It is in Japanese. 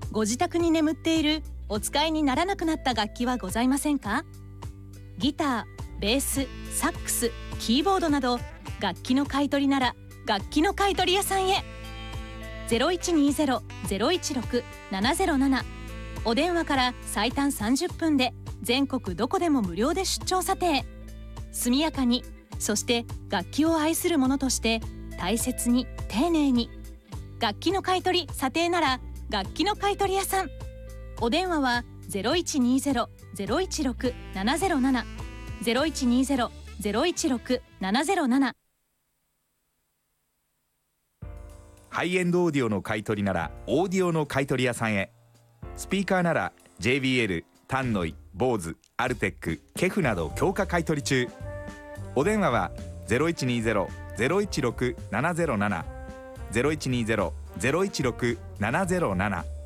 ご自宅に眠っているお使いにならなくなった楽器はございませんか？ギター、ベース、サックス、キーボードなど楽器の買い取りなら楽器の買取屋さんへ。0120-016-707、お電話から最短30分で全国どこでも無料で出張査定。速やかに、そして楽器を愛する者として大切に丁寧に。楽器の買い取り査定なら楽器の買取屋さん。お電話は 0120-016-707 0120-016-707。 ハイエンドオーディオの買い取りならオーディオの買い取り屋さんへ。スピーカーなら JBL、タンノイ、ボーズ、アルテック、ケフなど強化買い取り中。お電話は 0120-016-707 0120-016-707